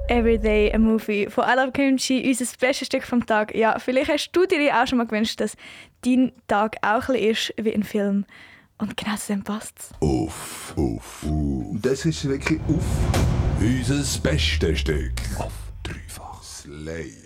Everyday a Movie von I Love Kimchi, unser bestes Stück vom Tag. Ja, vielleicht hast du dir auch schon mal gewünscht, dass dein Tag auch ein bisschen ist wie ein Film. Und genau zu dem passt es. Uff. Das ist wirklich uff. Unser bestes Stück auf dreifach. Slay.